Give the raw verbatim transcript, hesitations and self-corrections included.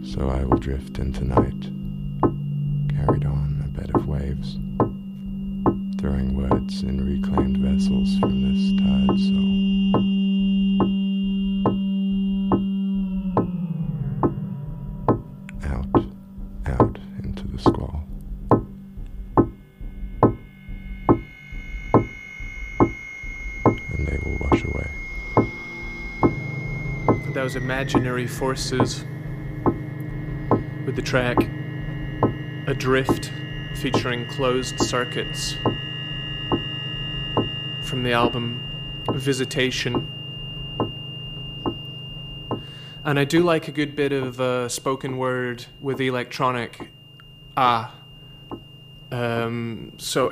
So I will drift into night, carried on a bed of waves, throwing words in reclaimed vessels from this tired soul. Out, out into the squall. And they will wash away. Those imaginary forces with the track Adrift, featuring Closed Circuits from the album Visitation. And I do like a good bit of uh, spoken word with electronic ah. Um, so